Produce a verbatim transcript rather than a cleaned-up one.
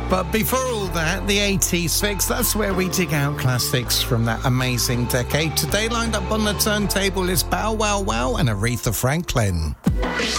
But before all that, the eighties fix, that's where we dig out classics from that amazing decade. Today lined up on the turntable is Bow Wow Wow and Aretha Franklin.